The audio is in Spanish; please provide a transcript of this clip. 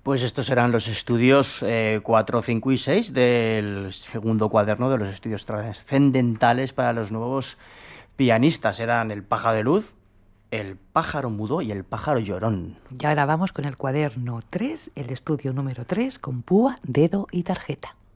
Pues estos eran los estudios 4, 5 y 6 del segundo cuaderno de los estudios trascendentales para los nuevos pianistas. Eran el pájaro de luz, el pájaro mudo y el pájaro llorón. Y ahora vamos con el cuaderno 3, el estudio número 3, con púa, dedo y tarjeta.